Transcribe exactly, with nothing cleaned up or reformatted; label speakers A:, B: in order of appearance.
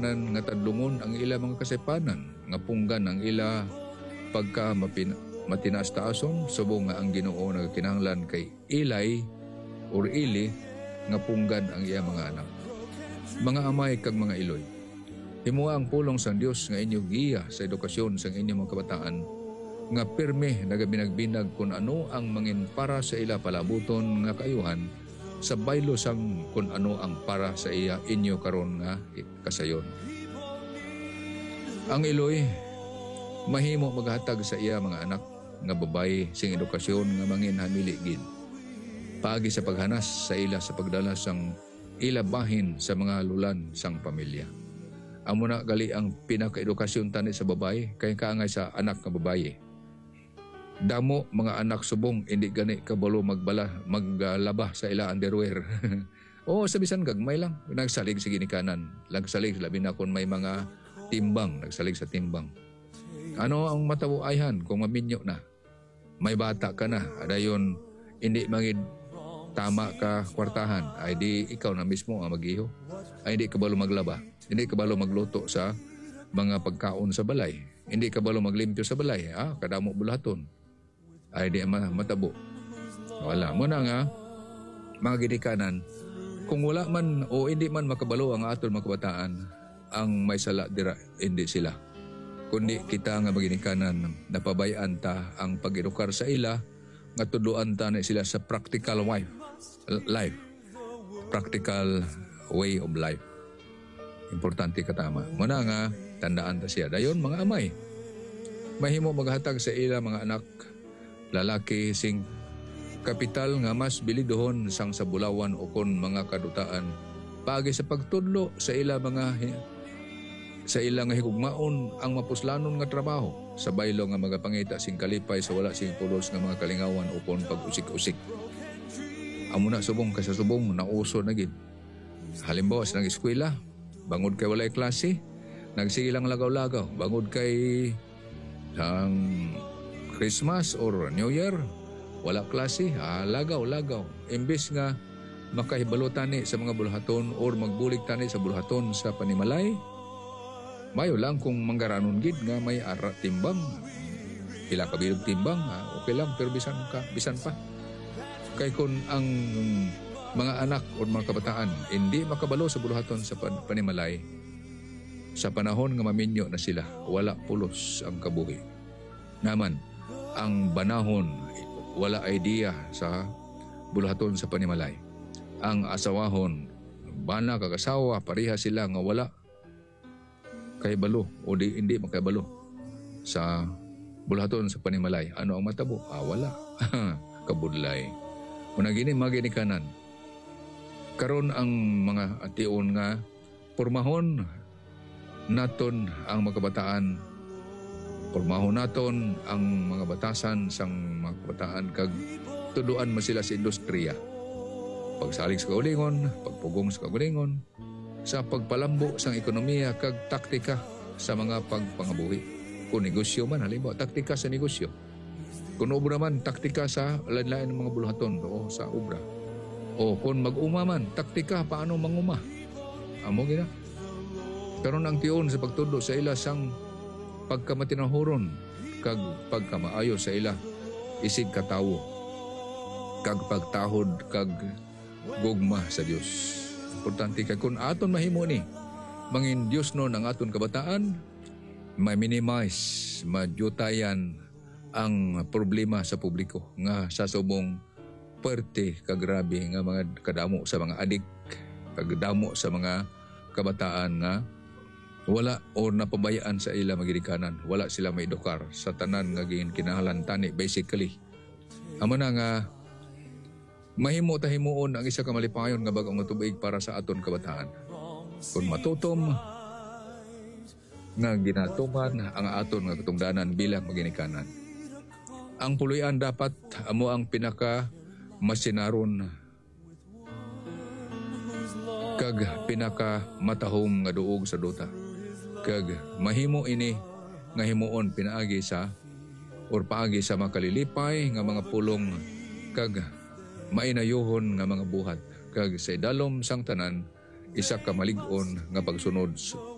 A: gidikanan nga tadlungon ang ila mga kasipanan, nga punggan ang ila pagka mapin matinaas-taason, subong nga ang Ginoo nagkinahanglan kay ilay or ili nga punggan ang iya mga anak. Mga amay kag mga iloy, himuha ang pulong sang Dios nga inyo giya sa edukasyon sang inyong mga kabataan, nga pirme nagabinagbinag kung ano ang mangin para sa ila palabuton nga kaayuhan, sa baylo sang kung ano ang para sa iya inyo karon nga kasayon. Ang iloy mahimo maghatag sa iya mga anak nga babae sing edukasyon nga mangin hamili gid, paagi sa paghanas sa ila sa pagdala sang ila bahin sa mga lulan sang pamilya. Amo na gali ang pinaka-edukasyon tani sa babae kay kaangay sa anak nga babaye. Damo mga anak subong hindi gani kabalo magbala maglaba sa ila underwear. O sa bisan gagmay lang nagsalig sa ginikanan, nagsalig labi na kung may mga timbang, nagsalig sa timbang. Ano ang matabuayhan kung maminyo na? May bata ka na, adayon hindi mangid tama ka kwartahan, ay di ikaw na mismo ang mag-iho. Ay hindi kabalo maglaba, hindi kabalo magluto sa mga pagkaon sa balay, hindi kabalo maglimpyo sa balay, ah, kadamo bulaton. Ay di matabo. Wala mo na nga, mga gidikanan, kung wala man o hindi man makabalo ang aton mga kabataan, ang may sala dira, hindi sila. Kundi kita nga maginikanan, napabayaan ta ang pag-edukar sa ila, nga tuduan ta na sila sa practical life, life, practical way of life. Importante katama. Muna nga, tandaan ta siya. Dayon mga amay, mahimo maghatag sa ila mga anak, lalaki sing kapital nga mas bilidohon sang sa bulawan o kon mga kadutaan, pagi sa pagtudlo sa ila mga sa ilang higugmaon ang mapuslanon nga trabaho, sa baylo nga magapangita sing kalipay sa wala sing pulos nga mga kalingawan upon pag-usik-usik. Amo na subong kay sa subong nauso na gid. Halimbawa sa nag-eskwela, bangod kay walay klase, nagsige lang lagaw-lagaw. Bangod kay ang Christmas or New Year, wala klase, ah, lagaw-lagaw. Imbes nga makahibalo tani sa mga bulhaton or magbulig tani sa bulhaton sa panimalay, mayo lang kung manggaranon gid nga may ara timbang, pila ka bilog timbang, ah, okay lang, pero bisan ka, bisan pa. Kay kung ang mga anak o mga kabataan hindi makabalo sa buluhaton sa pan- panimalay, sa panahon nga maminyo na sila, wala pulos ang kabuhi. Naman, ang banahon, wala idea sa buluhaton sa panimalay. Ang asawahon, bana kagasawa, pareha sila nga wala kay balo o di hindi makabalo sa bulaton sa panimalay. Ano ang matabo? Ah, wala. Kabudlay. Muna gini maginikanan. Karon ang mga ation nga pormahon naton ang mga kabataan. Pormahon naton ang mga batasan sang mga kabataan kag tuduan mo sila sa industriya. Pagsalig sa kaulingon, pagpugong sa kaulingon, sa pagpalambo sang ekonomiya kag taktika sa mga pagpangabuhi. Kung negosyo man, halimbawa, taktika sa negosyo. Kung obra man, taktika sa lain-lain ng mga buluhaton o sa obra. O kung mag-uma man, taktika paano manguma. Amo gina. Karon ang tiyon sa pagtudo sa ila sang pagkamatinahuron kag pagkamaayo sa ila isig katawo kag pagtahod kag gugma sa Dios. Importante kay kung aton mahimo ni mangin Dios no ang aton kabataan, ma-minimize, madyutayan ang problema sa publiko nga sa subong puwerte kag grabe nga mga kadamo sa mga adik, kagdamo sa mga kabataan nga wala o napabayaan sa ila magidikanan, wala sila maedukar sa tanan nga kinahanglan tani basically. Amo na nga mahimo ta himuon ang isa ka malipayon nga bag-ong tubig para sa aton kabataan. Kung matutom nga ginatuman ang aton nga katungdanan bilang maginikanan. Ang puloy-an dapat amo ang pinaka masinaron kag pinaka matahom nga duog sa duta. Kag mahimo ini nga himuon pinaagi sa or paagi sa makalilipay nga mga pulong kag mainayohon nga mga buhat kag sa idalom sang tanan isa ka malig-on nga pagsunod